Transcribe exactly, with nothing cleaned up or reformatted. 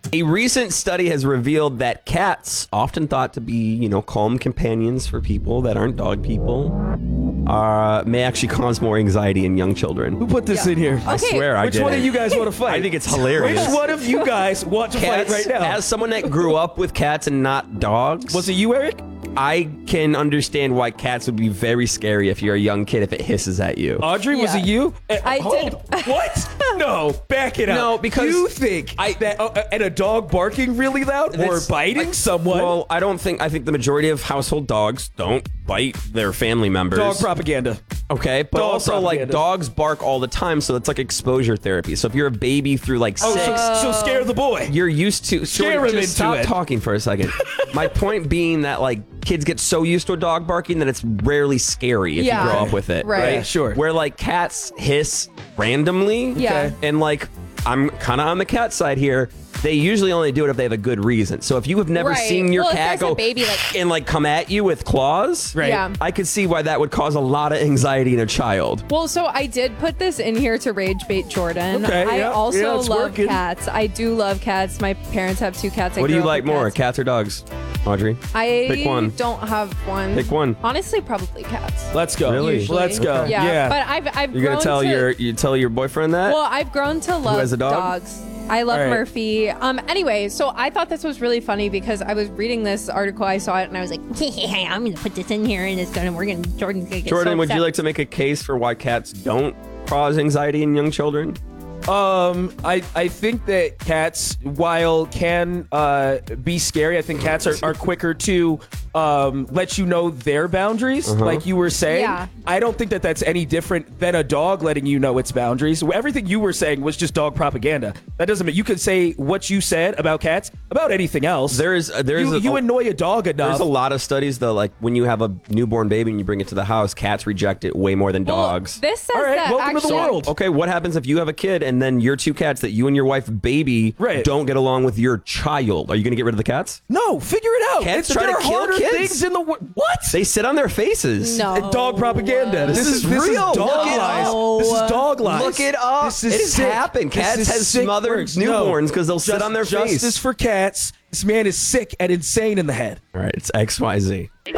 A recent study has revealed that cats, often thought to be, you know, calm companions for people that aren't dog people, uh, may actually cause more anxiety in young children. Who put this Yeah. in here? I Okay, swear I Which did. one of you guys want to fight? I think it's hilarious. Which one of you guys want to Cats, fight right now? as someone that grew up with cats and not dogs, Was it you, Eric? I can understand why cats would be very scary if you're a young kid if it hisses at you. Audrey, was Yeah. it you? Uh, I hold. did. What? No, back it up. No, because you think I- that uh, uh, and a dog barking really loud or That's- biting I- someone? Well, I don't think I think the majority of household dogs don't bite their family members. dog propaganda. Okay, but Dog also like propaganda. dogs bark all the time, so it's like exposure therapy. So if you're a baby through like Oh, six, so, so scare the boy. you're used to Scare Jordan, him just into stop it. talking for a second. My point being that like kids get so used to a dog barking that it's rarely scary if Yeah. you grow up with it. Right. Yeah, sure. Where like cats hiss randomly. Yeah. Okay. And like I'm kind of on the cat side here. They usually only do it if they have a good reason. So if you have never Right. seen your Well, if cat there's a go baby, like- and like come at you with claws, Right. Yeah. I could see why that would cause a lot of anxiety in a child. Well, so I did put this in here to rage bait Jordan. Okay, I yeah, also yeah, it's love working. cats. I do love cats. My parents have two cats. I What do grew you up like with more, cats. cats or dogs, Audrey? I Pick one. don't have one. Pick one. Honestly, probably cats. Let's go. Really? Usually. Let's go. Yeah, Yeah. but I've I've You're grown gonna tell to, your you tell your boyfriend that? well, I've grown to love has a dog? dogs. I love All right. Murphy. Um. Anyway, so I thought this was really funny because I was reading this article. I saw it and I was like, Hey, I'm gonna put this in here, and it's gonna. We're gonna. Jordan's gonna get Jordan, so would you upset. like to make a case for why cats don't cause anxiety in young children? Um, I, I think that cats, while can uh, be scary, I think cats are, are quicker to um, let you know their boundaries, Uh-huh. like you were saying. Yeah. I don't think that that's any different than a dog letting you know its boundaries. Everything you were saying was just dog propaganda. That doesn't mean you could say what you said about cats about anything else. There is there is you, a, you annoy a dog enough. there's a lot of studies though, like when you have a newborn baby and you bring it to the house, cats reject it way more than well, dogs. this says All right, that welcome to the actually, world. Okay, what happens if you have a kid and then your two cats that you and your wife baby Right. don't get along with your child? Are you going to get rid of the cats? No, figure it out. Cats It's- try there to are kill harder kids. things in the world. What? They sit on their faces. No. Dog propaganda. This, This is, is this real. Is dog Look it lies. up. This is dog lies. Look it up. This is It has sick. happened. This Cats is has sick smothered words. newborns 'cause they'll sit Just- on their face. Justice for cats. This man is sick and insane in the head. All right, it's X Y Z.